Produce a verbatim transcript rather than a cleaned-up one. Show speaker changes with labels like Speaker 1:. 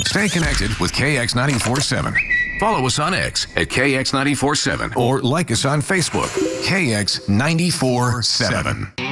Speaker 1: Stay connected with K X ninety-four seven. Follow us on X at K X ninety-four seven or like us on Facebook, K X ninety-four seven.